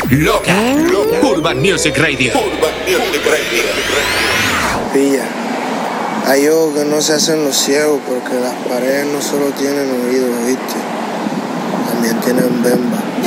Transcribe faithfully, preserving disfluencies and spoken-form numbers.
Loca. Urban Music Radio. Urban Music Radio. Pilla, hay ojos que no se hacen los ciegos porque las paredes no solo tienen oídos, ¿viste? También tienen bemba.